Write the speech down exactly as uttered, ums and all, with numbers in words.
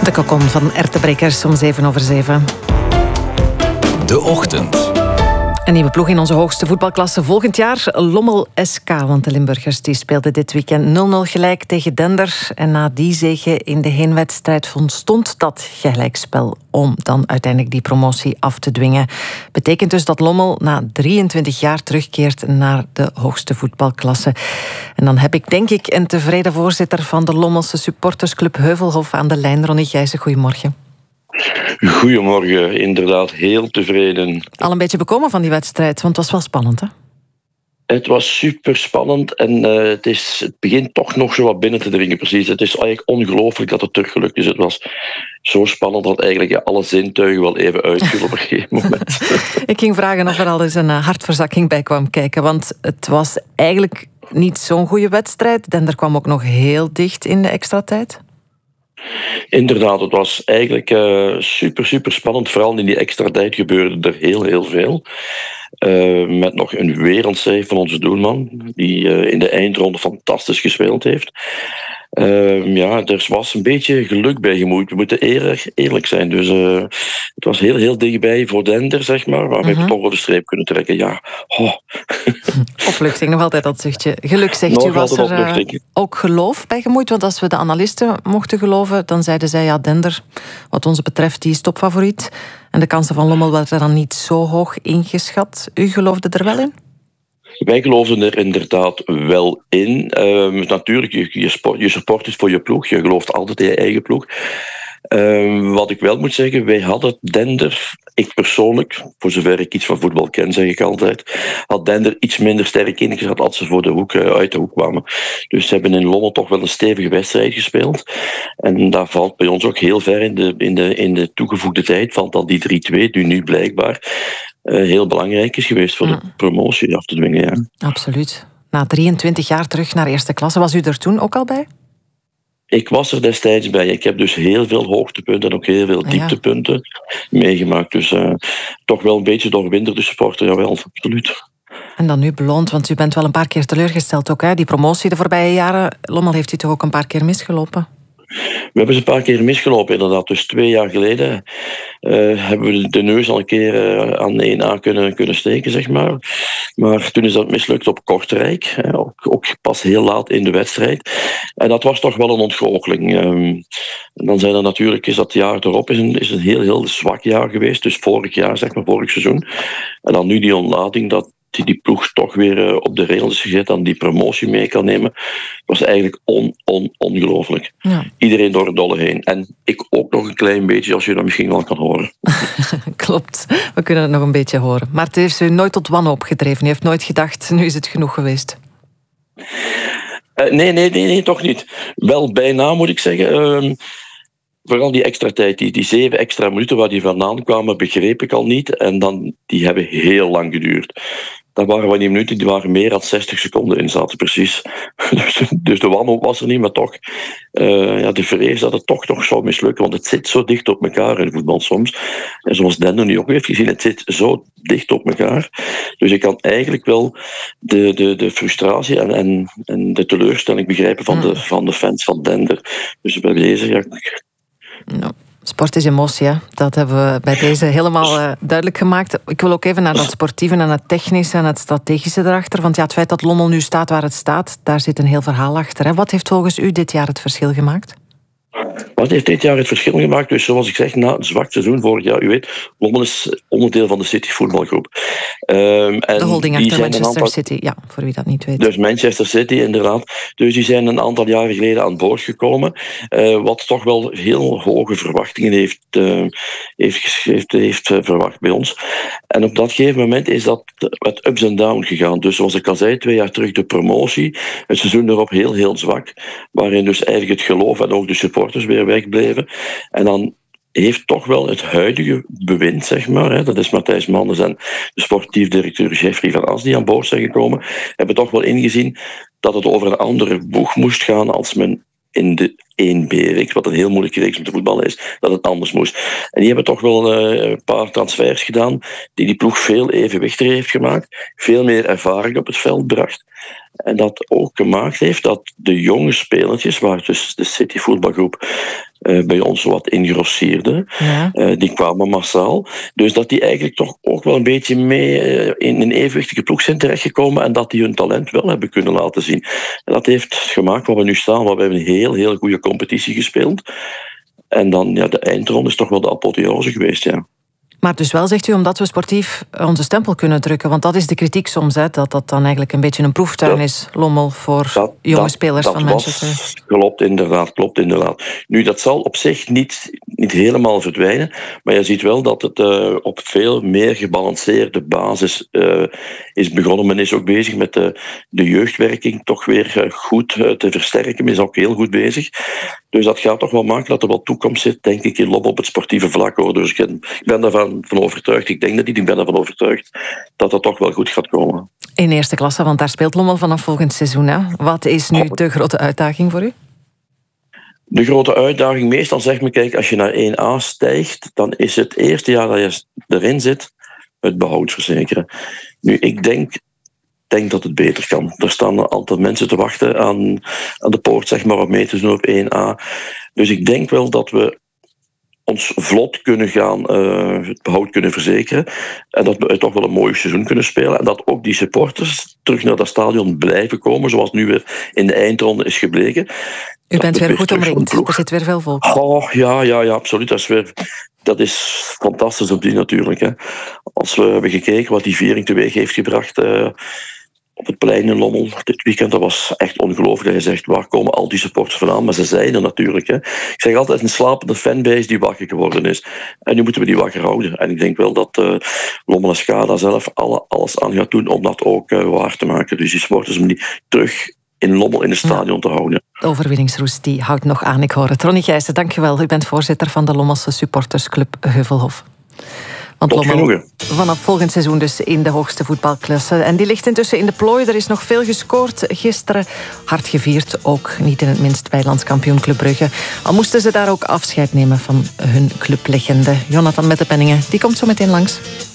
De Kokon van Ertebrekers om zeven over zeven. De Ochtend. Een nieuwe ploeg in onze hoogste voetbalklasse volgend jaar. Lommel S K, want de Limburgers die speelden dit weekend nul nul gelijk tegen Dender. En na die zege in de heenwedstrijd stond dat gelijkspel om dan uiteindelijk die promotie af te dwingen. Betekent dus dat Lommel na drieëntwintig jaar terugkeert naar de hoogste voetbalklasse. En dan heb ik denk ik een tevreden voorzitter van de Lommelse supportersclub Heuvelhof aan de lijn. Ronnie Gijzen, goedemorgen. Goedemorgen, inderdaad heel tevreden. Al een beetje bekomen van die wedstrijd, want het was wel spannend, hè? Het was super spannend en uh, het, is, het begint toch nog zo wat binnen te dringen, precies. Het is eigenlijk ongelooflijk dat het teruggelukt is. Het was zo spannend dat eigenlijk ja, alle zintuigen wel even uitvielen op een gegeven moment. Ik ging vragen of er al eens een hartverzakking bij kwam kijken, want het was eigenlijk niet zo'n goede wedstrijd. Dender kwam ook nog heel dicht in de extra tijd. Inderdaad, het was eigenlijk uh, super, super spannend. Vooral in die extra tijd gebeurde er heel, heel veel. Uh, met nog een wereldsave van onze doelman, die uh, in de eindronde fantastisch gespeeld heeft. Uh, ja, er was een beetje geluk bij gemoeid. We moeten eerlijk, eerlijk zijn. Dus uh, het was heel, heel dichtbij voor Dender, zeg maar. Maar we hebben toch wel de streep kunnen trekken. Ja, oh. Opluchting, nog altijd dat zuchtje. Geluk, zegt nog u, was er uh, ook geloof bij gemoeid? Want als we de analisten mochten geloven, dan zeiden zij, ja, Dender, wat ons betreft, die is topfavoriet. En de kansen van Lommel werden dan niet zo hoog ingeschat. U geloofde er wel in? Wij geloofden er inderdaad wel in. Uh, natuurlijk, je, je, sport, je support is voor je ploeg. Je gelooft altijd in je eigen ploeg. Uh, wat ik wel moet zeggen, wij hadden Dender, ik persoonlijk, voor zover ik iets van voetbal ken, zeg ik altijd, had Dender iets minder sterk ingezet als ze voor de hoek, uh, uit de hoek kwamen. Dus ze hebben in Lommel toch wel een stevige wedstrijd gespeeld. En daar valt bij ons ook heel ver in de, in de, in de toegevoegde tijd, valt dan die drie twee, die nu blijkbaar uh, heel belangrijk is geweest voor de promotie af te dwingen. Ja. Absoluut. Na drieëntwintig jaar terug naar eerste klasse, was u er toen ook al bij? Ik was er destijds bij. Ik heb dus heel veel hoogtepunten en ook heel veel dieptepunten ja. meegemaakt. Dus uh, toch wel een beetje doorwinterde supporter, jawel, absoluut. En dan nu beloond, want u bent wel een paar keer teleurgesteld ook, hè? Die promotie de voorbije jaren, Lommel heeft u toch ook een paar keer misgelopen? We hebben ze een paar keer misgelopen, inderdaad. Dus twee jaar geleden uh, hebben we de neus al een keer uh, aan één A kunnen, kunnen steken, zeg maar. Maar toen is dat mislukt op Kortrijk. Uh, ook, ook pas heel laat in de wedstrijd. En dat was toch wel een ontgoocheling. Um, en dan zijn er natuurlijk, is dat jaar erop is een, is een heel, heel zwak jaar geweest. Dus vorig jaar, zeg maar, vorig seizoen. En dan nu die ontlading dat die die ploeg toch weer uh, op de rails is gezet en die promotie mee kan nemen, was eigenlijk on, on, ongelooflijk. Ja. Iedereen door het dolle heen. En ik ook nog een klein beetje, als je dat misschien wel kan horen. Klopt, we kunnen het nog een beetje horen. Maar het heeft u nooit tot wanhoop gedreven. U heeft nooit gedacht, nu is het genoeg geweest. Uh, nee, nee, nee, nee, toch niet. Wel bijna, moet ik zeggen. Uh, Vooral die extra tijd, die, die zeven extra minuten waar die vandaan kwamen, begreep ik al niet. En dan, die hebben heel lang geduurd. Dat waren van die minuten, die waren meer dan zestig seconden in zaten, precies. Dus, dus de wanhoop was er niet, maar toch. Uh, ja, de vrees dat het toch nog zou mislukken, want het zit zo dicht op elkaar in voetbal soms. En zoals Dender nu ook heeft gezien, het zit zo dicht op elkaar. Dus ik kan eigenlijk wel de, de, de frustratie en, en, en de teleurstelling begrijpen van de, van de fans van Dender. Dus bij deze, ja... No. Sport is emotie, hè? Dat hebben we bij deze helemaal uh, duidelijk gemaakt. Ik wil ook even naar dat sportieve en het technische en het strategische erachter. Want ja, het feit dat Lommel nu staat waar het staat, daar zit een heel verhaal achter. Hè? Wat heeft volgens u dit jaar het verschil gemaakt? Wat heeft dit jaar het verschil gemaakt? Dus zoals ik zeg, na een zwak seizoen vorig jaar, u weet, Lommel is onderdeel van de City voetbalgroep. Um, en de holding achter Manchester aantal... City, ja, voor wie dat niet weet. Dus Manchester City, inderdaad. Dus die zijn een aantal jaren geleden aan boord gekomen, uh, wat toch wel heel hoge verwachtingen heeft, uh, heeft, heeft, heeft uh, verwacht bij ons. En op dat gegeven moment is dat met ups en downs gegaan. Dus zoals ik al zei, twee jaar terug de promotie, het seizoen erop heel, heel zwak, waarin dus eigenlijk het geloof en ook de supporters weer wegbleven. En dan heeft toch wel het huidige bewind, zeg maar, hè, dat is Matthijs Manders en de sportief directeur Jeffrey van As die aan boord zijn gekomen, hebben toch wel ingezien dat het over een andere boeg moest gaan als men in de één B-reeks, wat een heel moeilijke reeks om te voetballen is, dat het anders moest. En die hebben toch wel uh, een paar transfers gedaan die die ploeg veel evenwichtiger heeft gemaakt, veel meer ervaring op het veld bracht. En dat ook gemaakt heeft dat de jonge spelertjes, waar dus de City voetbalgroep uh, bij ons wat ingrosseerden. Ja. Uh, die kwamen massaal. Dus dat die eigenlijk toch ook wel een beetje mee uh, in een evenwichtige ploeg zijn terechtgekomen en dat die hun talent wel hebben kunnen laten zien. En dat heeft gemaakt waar we nu staan, waar we hebben een heel, heel goede competitie gespeeld. En dan, ja, de eindronde is toch wel de apotheose geweest, ja. Maar dus wel, zegt u, omdat we sportief onze stempel kunnen drukken. Want dat is de kritiek soms, hè, dat dat dan eigenlijk een beetje een proeftuin dat, is, Lommel, voor dat, jonge dat, spelers dat van Manchester. Was, klopt, inderdaad, klopt, inderdaad. Nu, dat zal op zich niet, niet helemaal verdwijnen, maar je ziet wel dat het uh, op veel meer gebalanceerde basis uh, is begonnen. Men is ook bezig met de, de jeugdwerking toch weer uh, goed uh, te versterken. Men is ook heel goed bezig. Dus dat gaat toch wel maken dat er wat toekomst zit, denk ik, in Lommel op het sportieve vlak. Hoor. Dus ik ben, ik ben daarvan van overtuigd. Ik denk dat ik ben ervan overtuigd dat dat toch wel goed gaat komen. In eerste klasse, want daar speelt Lommel vanaf volgend seizoen. Hè? Wat is nu de grote uitdaging voor u? De grote uitdaging, meestal zegt men, kijk, als je naar één A stijgt, dan is het eerste jaar dat je erin zit, het behoud verzekeren. Nu, ik denk, denk dat het beter kan. Er staan een aantal mensen te wachten aan, aan de poort, zeg maar, om mee te doen op één A. Dus ik denk wel dat we ons vlot kunnen gaan, uh, het behoud kunnen verzekeren. En dat we toch wel een mooi seizoen kunnen spelen. En dat ook die supporters terug naar dat stadion blijven komen, zoals nu weer in de eindronde is gebleken. U bent weer goed omringd. Er zit weer veel volk. Oh, ja, ja, ja, absoluut. Dat is, weer, dat is fantastisch om te zien natuurlijk. Hè. Als we hebben gekeken wat die viering teweeg heeft gebracht uh, op het plein in Lommel dit weekend, dat was echt ongelooflijk. Je zegt, waar komen al die supporters vandaan? Maar ze zijn er natuurlijk. Hè. Ik zeg altijd, een slapende fanbase die wakker geworden is. En nu moeten we die wakker houden. En ik denk wel dat uh, Lommel S K daar zelf alle, alles aan gaat doen om dat ook uh, waar te maken. Dus die supporters om die terug in Lommel in het stadion ja. te houden. De overwinningsroes die houdt nog aan, ik hoor het. Ronnie Gijssen, dank je wel. U bent voorzitter van de Lommelse supportersclub Heuvelhof. Want Lommel vanaf volgend seizoen dus in de hoogste voetbalklasse. En die ligt intussen in de plooi. Er is nog veel gescoord gisteren. Hard gevierd, ook niet in het minst bij landskampioen Club Brugge. Al moesten ze daar ook afscheid nemen van hun clublegende. Jonathan Mettepenningen, die komt zo meteen langs.